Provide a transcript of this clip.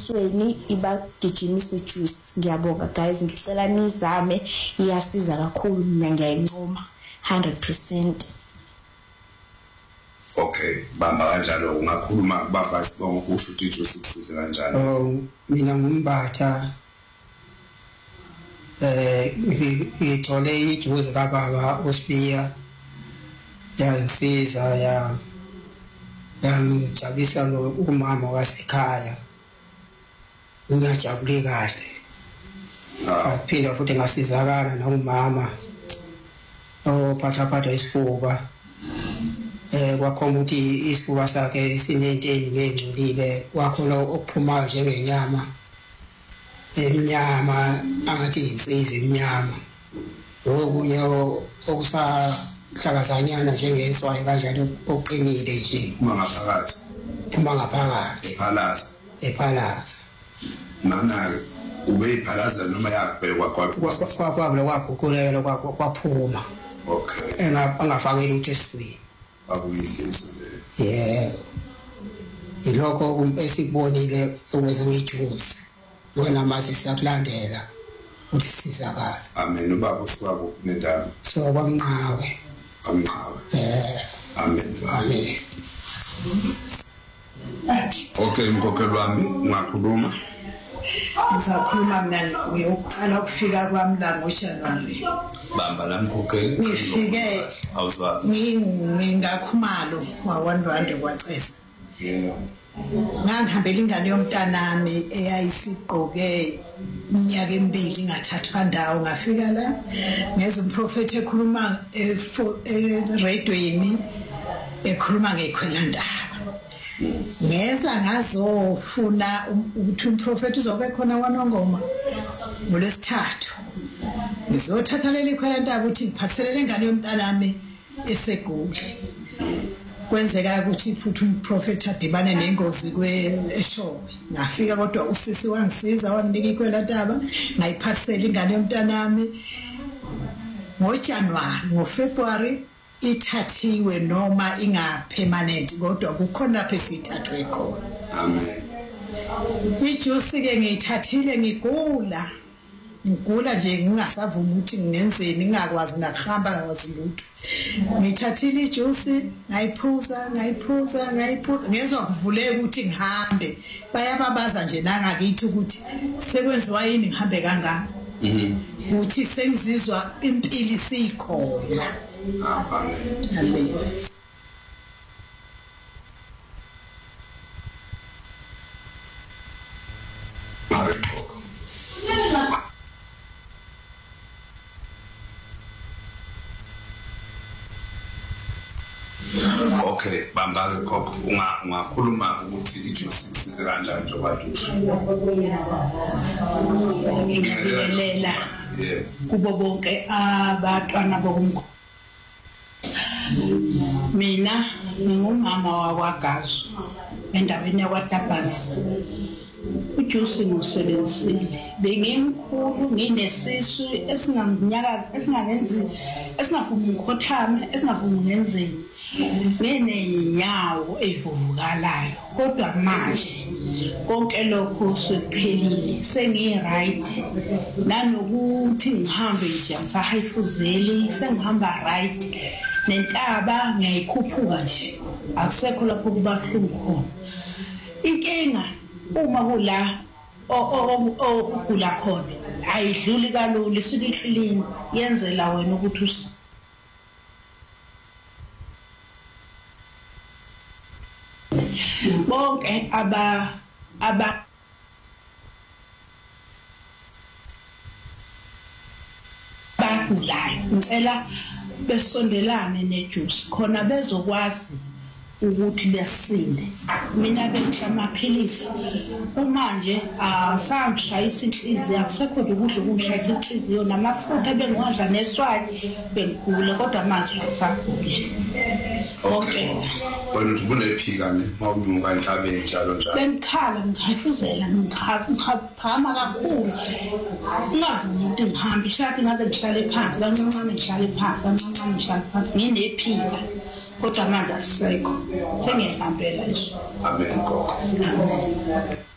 emsweni ibagijimise ijuice. Ngiyabonga guys, ngicela nizame, iyasiza kakhulu, mina ngiyayincoma 100%. Okay, bamba kanjalo ungakhuluma kubaba sibonga ukusho ukuthi ijuice ikusize kanjani? Mina ngumbatha ngithole ijuice kababa uSpiya yangisiza yangijabulisa umama wasekhaya, ngiyajabule kahle. Ngaphinda futhi ngasizakala nangumama ophatha isifuba, kwakhona ukuthi isifuba sakhe sinenteni ngengcolile, wakhona okuphumayo njengenyama emnyama, angathi insizwa emnyama, okunye okusahlakazanyana njengeswayi kanjalo oqinile nje phuma ngaphakathi ephalaza. Mana ube iphalaza noma yakubhekwa kwabula kwaguqulela kwaphuma. Okay, angafakeli ukuthi esifini akuyihlizo le. Ilokho esikubonile ukwenza ngejuice, wena mase siyakulandela uthi sizakala. Amen. Ubaba usikwabo nendaba so kwamnqawe amen. Amen. Okay, mkhokheli wami ungakhuluma? Ngizakhuluma mina ngiyoqala ukufika kwami la ngoJanuary. Bamba la mkhokheli. Ngifike awuzwa ngingakhumalo wa1 kwacesa. Ngangihambela ingane yomntanami eyayisigqoke iminyaka emibili ngathathwa ndawo, ngafika la ngeze umprofeti ekhuluma eradioini ekhuluma ngekhwelandaba. Ngeza ngazofuna ukuthi umprofeti uzobe khona waNongoma ngoLwesithathu. Ngizothatha leli khwelandaba ukuthi ngiphathelele ingane yomntanami esegoli. Kwenzeka ukuthi futhi umprofeti adibane nengozi eShowe. Ngafika kodwa usisi wangisiza wanginika ikhwelandaba, ngayiphathisela ingane yomntanami ngoJanuary. NgoFebruary ithathiwe noma ingapermanent, kodwa kukhona lapho esithathwe khona. Amen. Ijuice ke ngiyithathile ngigula nje ngingasavuma ukuthi ngenzeni, ngingakwazi nakuhamba, ngakwazi lutho. Ngithathile ijuice ngayiphuza ngezwa kuvuleka ukuthi ngihambe. Bayababaza nje nangakithi ukuthi sekwenziwa yini ngihambe kangaka. Uthi sengizizwa impilo isikhona. Amen. Okay, bamba gogo ungakhuluma ukuthi ijuice isize kanjani njengoba dusha? Ngiyabingelela kubo bonke abatwana bokumkho. Mina ngingumama wakwaGazu endaweni yakwaDabazi. Ujuice ngusebenzisile, bengimkhulu, nginesisu esingafuni ngikhothame, esingafuni ngenzeni, nginenyawo evuvukalayo. Kodwa manje konke lokho sekuphelile, sengi-right, nanokuthi ngihambe nje ngisahayifuzeli, sengihamba right, nentaba ngiyayikhuphuka nje, akusekho lapho kubabuhlungu khona. Inkinga uma kula ogula khona ayidluli kalula, isuke ihlilini, yenzela wena ukuthi bonke abagulayo ngicela besondelane nejuice khona bezokwazi ukuthi besinde. Mina bengisha amaphilisi manje sangishayisa inhliziyo, akusekho ukudla okungishayisa inhliziyo, namafutha bengiwadla neswayi bengigula, kodwa manje ngisagula. Okay. Wena uthi kunephika ne mawunyuka entabeni njalo njalo. Bengikhala ngihayifuzela ngiphama kakhulu. Ngavuma ukuthi ngihambe shathi ngaze ngihlale phansi kancancane, ngihlale phansi nginephika. Kodwa manje asisekho, sengiyahambela nje. Amen gogo.